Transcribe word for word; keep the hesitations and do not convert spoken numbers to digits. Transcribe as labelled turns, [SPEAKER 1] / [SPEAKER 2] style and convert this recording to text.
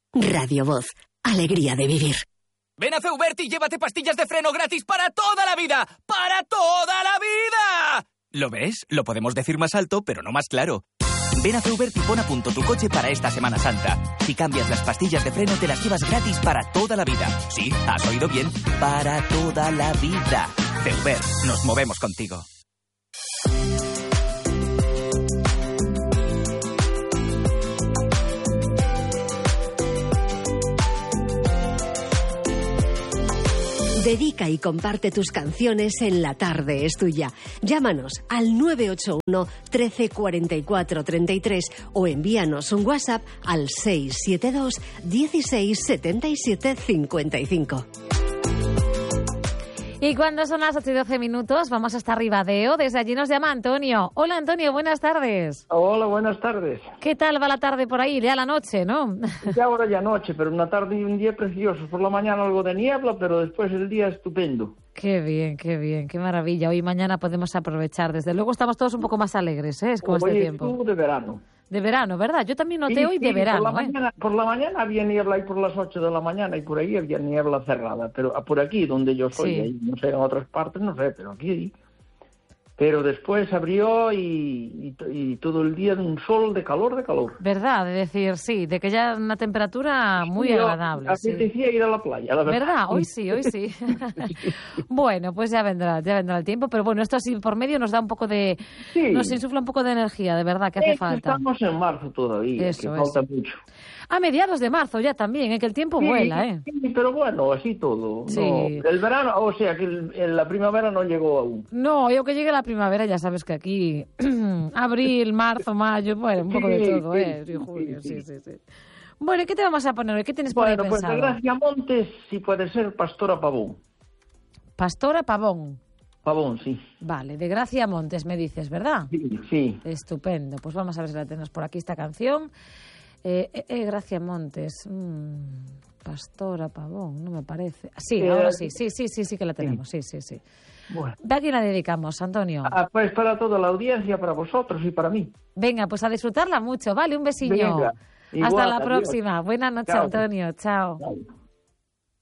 [SPEAKER 1] Radio Voz. Alegría de vivir.
[SPEAKER 2] Ven a Feubert y llévate pastillas de freno gratis para toda la vida. ¡Para toda la vida! ¿Lo ves? Lo podemos decir más alto, pero no más claro. Ven a Feubert y pon a punto tu coche para esta Semana Santa. Si cambias las pastillas de freno, te las llevas gratis para toda la vida. Sí, has oído bien. Para toda la vida. Feubert, nos movemos contigo.
[SPEAKER 1] Dedica y comparte tus canciones en La Tarde es Tuya. Llámanos al nueve ocho uno, trece, cuarenta y cuatro, treinta y tres o envíanos un WhatsApp al seis siete dos, dieciséis, setenta y siete, cincuenta y cinco.
[SPEAKER 3] Y cuando son las ocho y doce minutos, vamos hasta Ribadeo. Desde allí nos llama Antonio. Hola, Antonio, buenas tardes.
[SPEAKER 4] Hola, buenas tardes.
[SPEAKER 3] ¿Qué tal va la tarde por ahí? Ya la noche, ¿no?
[SPEAKER 4] Ya ahora ya noche, pero una tarde y un día precioso. Por la mañana algo de niebla, pero después el día estupendo.
[SPEAKER 3] Qué bien, qué bien, qué maravilla. Hoy y mañana podemos aprovechar. Desde luego estamos todos un poco más alegres, ¿eh? Es como
[SPEAKER 4] Hoy
[SPEAKER 3] este tiempo.
[SPEAKER 4] Estuvo de verano.
[SPEAKER 3] De verano, ¿verdad? Yo también noté
[SPEAKER 4] sí,
[SPEAKER 3] hoy
[SPEAKER 4] sí,
[SPEAKER 3] de verano.
[SPEAKER 4] Por la,
[SPEAKER 3] ¿eh?
[SPEAKER 4] mañana, por la mañana había niebla y por las ocho de la mañana y por ahí había niebla cerrada. Pero por aquí, donde yo soy,
[SPEAKER 3] Sí.
[SPEAKER 4] ahí, no sé, en otras partes, no sé, pero aquí. Pero después abrió y, y, y todo el día de un sol de calor, de calor.
[SPEAKER 3] ¿Verdad? De decir, sí, de que ya una temperatura muy
[SPEAKER 4] Sí,
[SPEAKER 3] agradable. Sí.
[SPEAKER 4] Apetecía ir a la playa, la verdad.
[SPEAKER 3] ¿Verdad? Hoy sí, hoy sí. Bueno, pues ya vendrá, ya vendrá el tiempo, pero bueno, esto así por medio nos da un poco de,
[SPEAKER 4] Sí.
[SPEAKER 3] nos insufla un poco de energía, de verdad, que hace
[SPEAKER 4] Es que
[SPEAKER 3] falta.
[SPEAKER 4] Estamos en marzo todavía,
[SPEAKER 3] Eso,
[SPEAKER 4] que falta
[SPEAKER 3] eso.
[SPEAKER 4] mucho.
[SPEAKER 3] A mediados de marzo ya también, ¿eh? Que el tiempo
[SPEAKER 4] Sí,
[SPEAKER 3] vuela, ¿eh?
[SPEAKER 4] sí, pero bueno, así todo.
[SPEAKER 3] Sí.
[SPEAKER 4] No, el verano, o sea, que el- el- la primavera no llegó aún.
[SPEAKER 3] No, yo que llegue la primavera, ya sabes que aquí, abril, marzo, mayo, bueno, un poco de
[SPEAKER 4] Sí,
[SPEAKER 3] todo,
[SPEAKER 4] sí,
[SPEAKER 3] ¿eh?
[SPEAKER 4] sí,
[SPEAKER 3] Y julio, sí,
[SPEAKER 4] sí,
[SPEAKER 3] sí, sí. Bueno, ¿y qué te vamos a poner hoy? ¿Qué tienes por ahí
[SPEAKER 4] Bueno, pues de
[SPEAKER 3] pensado?
[SPEAKER 4] Gracia Montes, si puede ser Pastora Pavón.
[SPEAKER 3] Pastora Pavón.
[SPEAKER 4] Pavón, sí.
[SPEAKER 3] Vale, de Gracia Montes me dices, ¿verdad?
[SPEAKER 4] Sí, sí.
[SPEAKER 3] Estupendo. Pues vamos a ver si la tenemos por aquí esta canción. Eh, eh, eh, Gracia Montes. Mm, Pastora Pavón, no me parece. Sí,
[SPEAKER 4] Eh,
[SPEAKER 3] ahora sí. Sí, sí, sí, sí que la tenemos. Sí, sí, sí.
[SPEAKER 4] Bueno.
[SPEAKER 3] ¿A quién la dedicamos, Antonio?
[SPEAKER 4] Ah, pues para toda la audiencia, para vosotros y para mí.
[SPEAKER 3] Venga, pues a disfrutarla mucho. Vale, un besillo.
[SPEAKER 4] Venga,
[SPEAKER 3] Hasta
[SPEAKER 4] igual,
[SPEAKER 3] la
[SPEAKER 4] adiós.
[SPEAKER 3] próxima. Buenas noches,
[SPEAKER 4] Chao.
[SPEAKER 3] Antonio. Chao.
[SPEAKER 4] Chao.